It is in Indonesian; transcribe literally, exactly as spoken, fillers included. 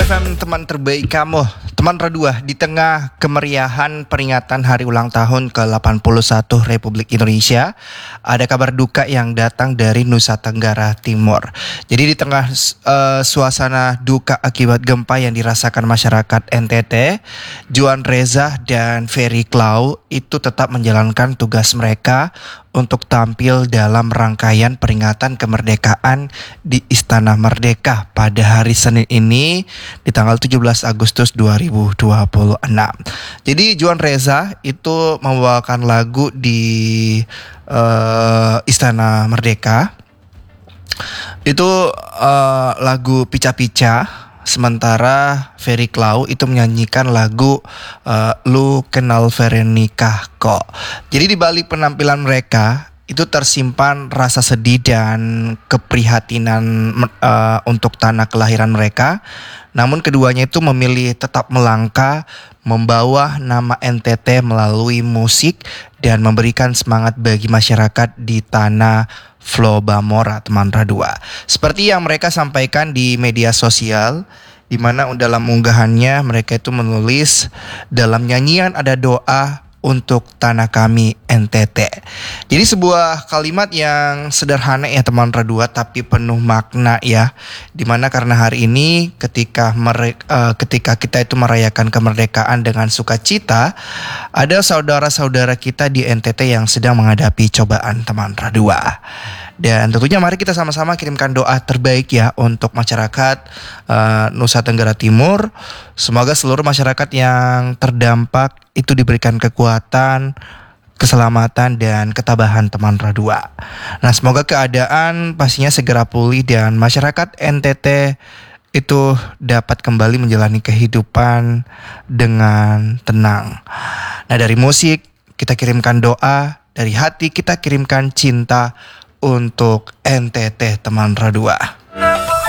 F M, teman terbaik kamu. Teman Radua, di tengah kemeriahan peringatan hari ulang tahun ke delapan puluh satu Republik Indonesia, ada kabar duka yang datang dari Nusa Tenggara Timur. Jadi di tengah uh, suasana duka akibat gempa yang dirasakan masyarakat N T T, Juan Reza dan Ferry Klau itu tetap menjalankan tugas mereka untuk tampil dalam rangkaian peringatan kemerdekaan di Istana Merdeka pada hari Senin ini di tanggal tujuh belas Agustus dua ribu dua puluh enam. Jadi Juan Reza itu membawakan lagu di uh, Istana Merdeka. Itu uh, lagu Pica-Pica. Sementara Ferry Klau itu menyanyikan lagu uh, Lu Kenal Veronica Kok. Jadi di balik penampilan mereka itu tersimpan rasa sedih dan keprihatinan uh, untuk tanah kelahiran mereka. Namun keduanya itu memilih tetap melangkah, membawa nama N T T melalui musik dan memberikan semangat bagi masyarakat di tanah Flow Bamora, teman Radua. Seperti yang mereka sampaikan di media sosial, di mana dalam unggahannya mereka itu menulis, dalam nyanyian ada doa untuk tanah kami N T T. Jadi sebuah kalimat yang sederhana ya teman Radua, tapi penuh makna ya. Dimana karena hari ini ketika mere- uh, ketika kita itu merayakan kemerdekaan dengan sukacita, ada saudara-saudara kita di N T T yang sedang menghadapi cobaan, teman Radua. Dan tentunya mari kita sama-sama kirimkan doa terbaik ya untuk masyarakat uh, Nusa Tenggara Timur. Semoga seluruh masyarakat yang terdampak itu diberikan kekuatan, keselamatan dan ketabahan, teman Radua. Nah, semoga keadaan pastinya segera pulih dan masyarakat N T T itu dapat kembali menjalani kehidupan dengan tenang. Nah, dari musik kita kirimkan doa, dari hati kita kirimkan cinta untuk N T T, teman Radua.